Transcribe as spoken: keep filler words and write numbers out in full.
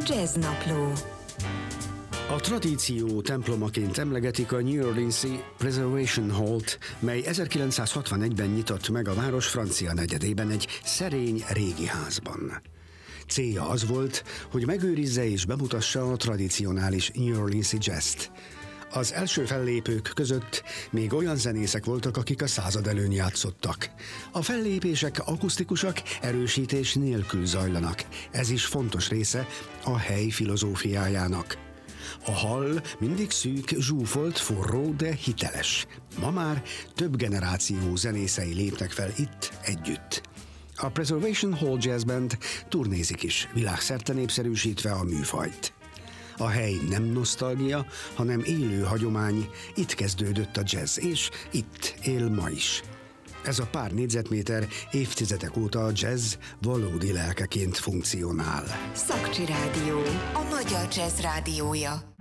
Jazz Napló. A tradíció templomaként emlegetik a New Orleans-i Preservation Hall-t, mely ezerkilencszázhatvanegyben nyitott meg a város francia negyedében egy szerény régi házban. Célja az volt, hogy megőrizze és bemutassa a tradicionális New Orleans-i jazzt. Az első fellépők között még olyan zenészek voltak, akik a század előn játszottak. A fellépések akusztikusak, erősítés nélkül zajlanak. Ez is fontos része a hely filozófiájának. A hall mindig szűk, zsúfolt, forró, de hiteles. Ma már több generáció zenészei lépnek fel itt együtt. A Preservation Hall Jazz Band turnézik is, világszerte népszerűsítve a műfajt. A hely nem nosztalgia, hanem élő hagyomány, itt kezdődött a jazz, és itt él ma is. Ez a pár négyzetméter évtizedek óta a jazz valódi lelkeként funkcionál. Szakcsi Rádió, a magyar jazz rádiója.